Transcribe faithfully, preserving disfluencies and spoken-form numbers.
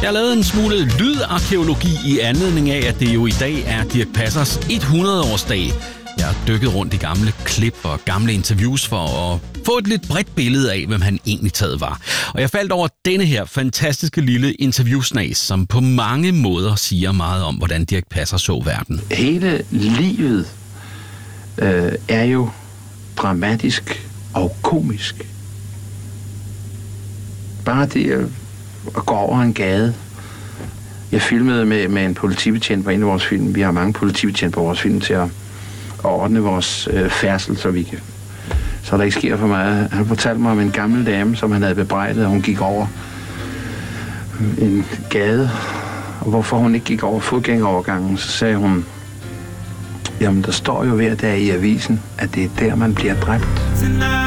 Jeg har lavet en smule lydarkæologi i anledning af, at det jo i dag er Dirch Passers hundrede-årsdag. Jeg har dykket rundt i gamle klip og gamle interviews for at få et lidt bredt billede af, hvem han egentlig taget var. Og jeg faldt over denne her fantastiske lille interviewsnas, som på mange måder siger meget om, hvordan Dirch Passer så verden. Hele livet øh, er jo dramatisk og komisk. Bare det at gå over en gade. Jeg filmede med, med en politibetjent på en af vores film. Vi har mange politibetjente på vores film til at, at ordne vores øh, færdsel, så vi kan, så der ikke sker for meget. Han fortalte mig om en gammel dame, som han havde bebrejdet, og hun gik over en gade. Og hvorfor hun ikke gik over fodgængerovergangen, så sagde hun, jamen der står jo hver dag i avisen, at det er der, man bliver dræbt.